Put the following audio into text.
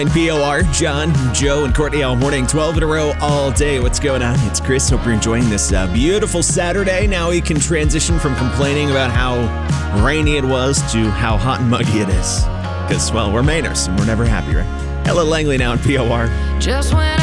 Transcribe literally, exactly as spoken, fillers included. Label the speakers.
Speaker 1: And P O R, John, Joe, and Courtney all morning, twelve in a row all day. What's going on? It's Chris. Hope you're enjoying this uh, beautiful Saturday. Now we can transition from complaining about how rainy it was to how hot and muggy it is. Because, well, we're Mainers and we're never happy, right? Ella Langley now in P O R.
Speaker 2: Just when